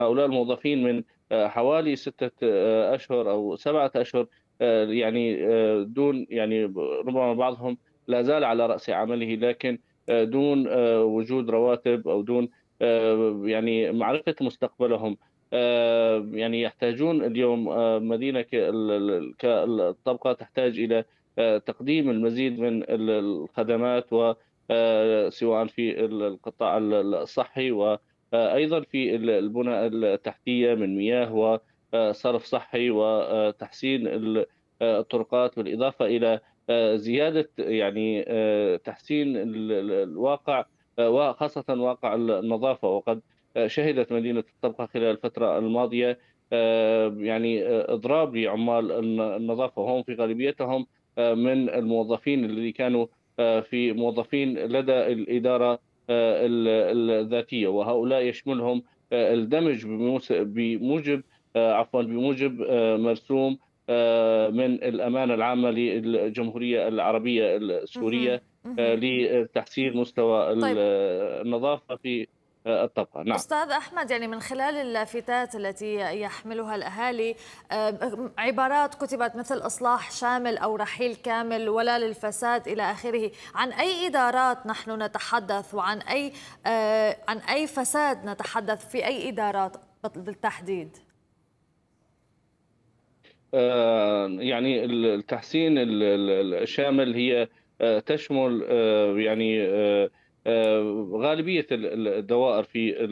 هؤلاء الموظفين من حوالي 6 أشهر أو 7 أشهر، يعني دون يعني ربما بعضهم لا زال على رأس عمله، لكن دون وجود رواتب أو دون يعني معرفة مستقبلهم. يعني يحتاجون اليوم مدينة كالطبقة تحتاج إلى تقديم المزيد من الخدمات، و سواء في القطاع الصحي، وأيضا في البنى التحتية من مياه وصرف صحي وتحسين الطرقات، بالإضافة إلى زيادة يعني تحسين الواقع، وخاصة واقع النظافة. وقد شهدت مدينة الطبقة خلال الفترة الماضية يعني إضراب لعمال النظافة، وهم في غالبيتهم من الموظفين الذي كانوا في موظفين لدى الإدارة الذاتية، وهؤلاء يشملهم الدمج بموجب عفوا بموجب مرسوم من الأمانة العامة للجمهورية العربية مهم. السورية مهم. لتحسين مستوى طيب النظافة في الطبقة. نعم. أستاذ أحمد، يعني من خلال اللافتات التي يحملها الأهالي عبارات كتبت مثل إصلاح شامل أو رحيل كامل ولا للفساد إلى آخره، عن أي إدارات نحن نتحدث، وعن أي عن أي فساد نتحدث في أي إدارات بالتحديد؟ يعني التحسين الشامل هي تشمل يعني غالبية الدوائر في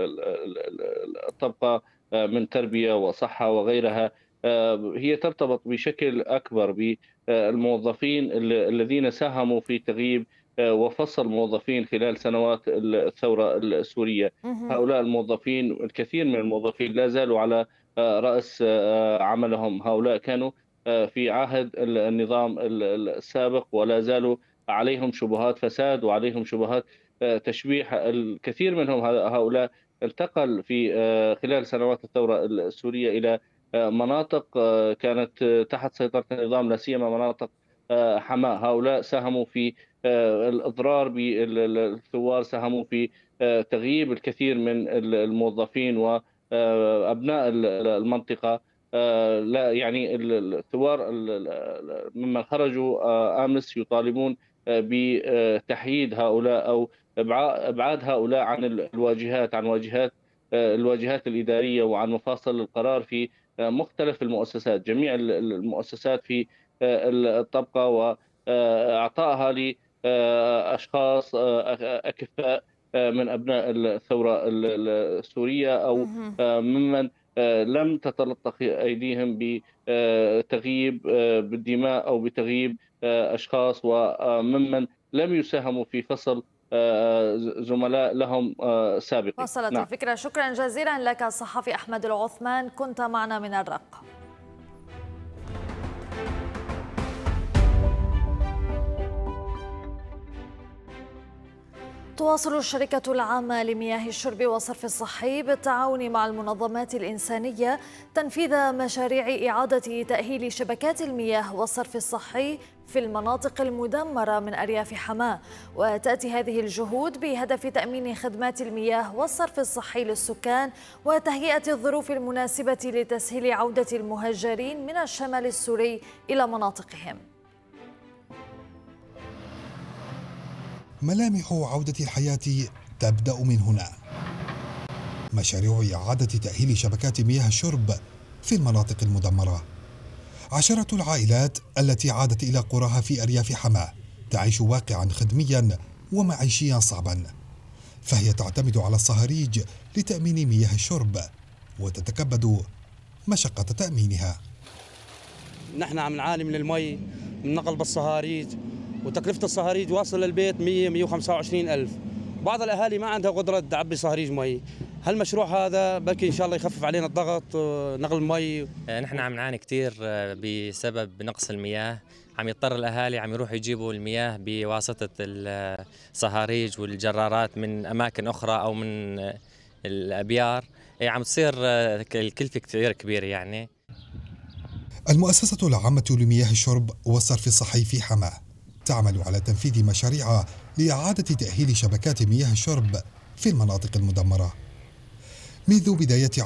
الطبقة من تربية وصحة وغيرها. هي ترتبط بشكل أكبر بالموظفين الذين ساهموا في تغييب وفصل موظفين خلال سنوات الثورة السورية. مهم. هؤلاء الموظفين، الكثير من الموظفين لا زالوا على رأس عملهم. هؤلاء كانوا في عهد النظام السابق، ولا زالوا عليهم شبهات فساد وعليهم شبهات تشويح. الكثير منهم هؤلاء انتقل في خلال سنوات الثورة السورية إلى مناطق كانت تحت سيطرة النظام، لا سيما مناطق حماة. هؤلاء ساهموا في الإضرار بالثوار، ساهموا في تغييب الكثير من الموظفين وأبناء المنطقة. لا يعني الثوار ممن خرجوا امس يطالبون بتحييد هؤلاء او ابعاد هؤلاء عن الواجهات، عن الواجهات الاداريه، وعن مفاصل القرار في مختلف المؤسسات، جميع المؤسسات في الطبقه، واعطائها لاشخاص اكفاء من ابناء الثوره السوريه، او مهم. ممن لم تتلطخ أيديهم بتغييب بالدماء أو بتغييب أشخاص، وممن لم يساهموا في فصل زملاء لهم سابقين. وصلت نعم. الفكرة. شكرا جزيلا لك الصحفي أحمد العثمان، كنت معنا من الرق. تواصل الشركة العامة لمياه الشرب والصرف الصحي بالتعاون مع المنظمات الإنسانية تنفيذ مشاريع إعادة تأهيل شبكات المياه والصرف الصحي في المناطق المدمرة من أرياف حماة، وتأتي هذه الجهود بهدف تأمين خدمات المياه والصرف الصحي للسكان وتهيئة الظروف المناسبة لتسهيل عودة المهجرين من الشمال السوري إلى مناطقهم. ملامح عودة الحياة تبدأ من هنا. مشاريع إعادة تأهيل شبكات مياه الشرب في المناطق المدمرة. عشرة العائلات التي عادت إلى قراها في أرياف حماة تعيش واقعا خدميا ومعيشيا صعبا، فهي تعتمد على الصهاريج لتأمين مياه الشرب وتتكبد مشقة تأمينها. نحن عم نعاني من المي، من نقل بالصهاريج، وتكلفة الصهاريج واصل للبيت 125 ألف. بعض الأهالي ما عندها قدرة تعبي صهاريج مي. هالمشروع هذا بلكي إن شاء الله يخفف علينا الضغط نقل المي. نحن عم نعاني كثير بسبب نقص المياه. عم يضطر الأهالي عم يروحوا يجيبوا المياه بواسطة الصهاريج والجرارات من أماكن أخرى أو من الأبيار. عم تصير الكلفة كثير كبيرة يعني. المؤسسة العامة لمياه الشرب والصرف الصحي في حماة تعمل على تنفيذ مشاريع لإعادة تأهيل شبكات مياه الشرب في المناطق المدمرة. منذ بداية